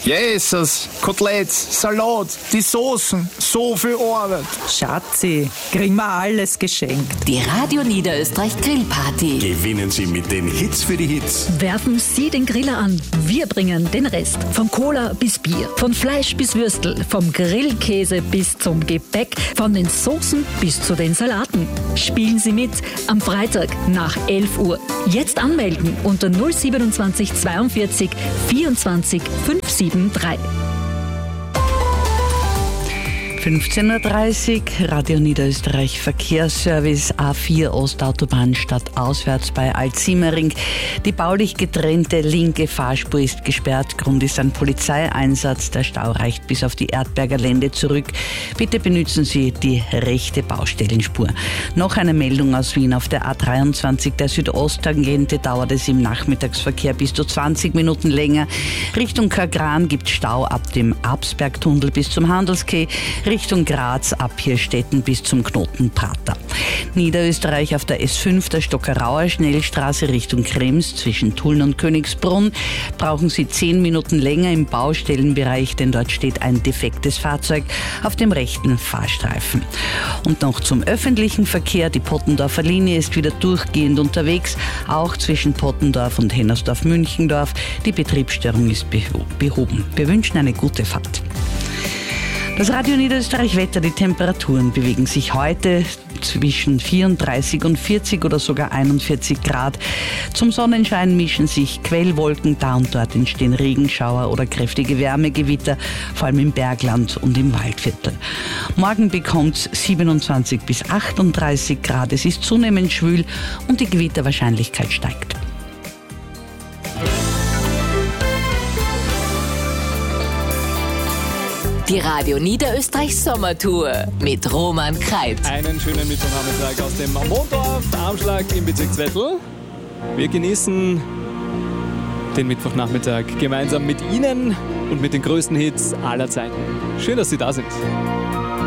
Jesus, Koteletts, Salat, die Soßen, so viel Arbeit. Schatzi, kriegen wir alles geschenkt. Die Radio Niederösterreich Grillparty. Gewinnen Sie mit den Hits für die Hits. Werfen Sie den Griller an. Wir bringen den Rest. Von Cola bis Bier, von Fleisch bis Würstel, vom Grillkäse bis zum Gebäck, von den Soßen bis zu den Salaten. Spielen Sie mit am Freitag nach 11 Uhr. Jetzt anmelden unter 027 42 24 573. 15.30 Uhr, Radio Niederösterreich Verkehrsservice, A4 Ostautobahn stadtauswärts bei Altsimmering. Die baulich getrennte linke Fahrspur ist gesperrt. Grund ist ein Polizeieinsatz. Der Stau reicht bis auf die Erdberger Lände zurück. Bitte benutzen Sie die rechte Baustellenspur. Noch eine Meldung aus Wien. Auf der A23 der Südosttangente dauert es im Nachmittagsverkehr bis zu 20 Minuten länger. Richtung Kagran gibt Stau ab dem Absbergtunnel bis zum Handelskeh. Richtung Graz ab Hirstetten bis zum Knoten Prater. Niederösterreich auf der S5 der Stockerauer Schnellstraße Richtung Krems zwischen Tulln und Königsbrunn brauchen Sie 10 Minuten länger im Baustellenbereich, denn dort steht ein defektes Fahrzeug auf dem rechten Fahrstreifen. Und noch zum öffentlichen Verkehr. Die Pottendorfer Linie ist wieder durchgehend unterwegs, auch zwischen Pottendorf und Hennersdorf-Münchendorf. Die Betriebsstörung ist behoben. Wir wünschen eine gute Fahrt. Das Radio Niederösterreich Wetter, die Temperaturen bewegen sich heute zwischen 34 und 40 oder sogar 41 Grad. Zum Sonnenschein mischen sich Quellwolken, da und dort entstehen Regenschauer oder kräftige Wärmegewitter, vor allem im Bergland und im Waldviertel. Morgen bekommt es 27 bis 38 Grad, es ist zunehmend schwül und die Gewitterwahrscheinlichkeit steigt. Die Radio Niederösterreich Sommertour mit Roman Kreit. Einen schönen Mittwochnachmittag aus dem Mondorf, Armschlag im Bezirk Zwettl. Wir genießen den Mittwochnachmittag gemeinsam mit Ihnen und mit den größten Hits aller Zeiten. Schön, dass Sie da sind.